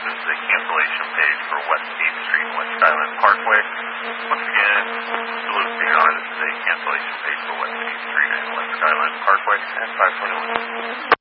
This is a cancellation page for West 8th Street and West Skyline Parkway. Once again, Duluth CNR, this is a cancellation page for West 8th Street and West Skyline Parkway at 521.